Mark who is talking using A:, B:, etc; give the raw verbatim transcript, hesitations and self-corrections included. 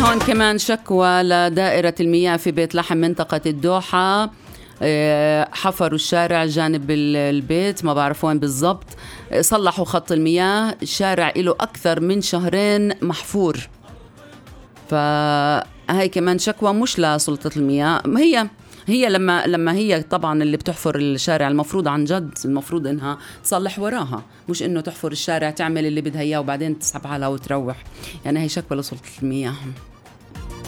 A: هون كمان شكوى لدائرة المياه في بيت لحم منطقة الدوحة. حفروا الشارع جانب البيت، ما بعرف وين بالضبط، صلحوا خط المياه. الشارع له أكثر من شهرين محفور. فهي كمان شكوى مش لسلطة المياه. هي هي لما لما هي طبعا اللي بتحفر الشارع المفروض عن جد المفروض انها تصلح وراها، مش انه تحفر الشارع تعمل اللي بدها اياه وبعدين تسحب حالها وتروح. يعني هي شكوى لسلطة المياه.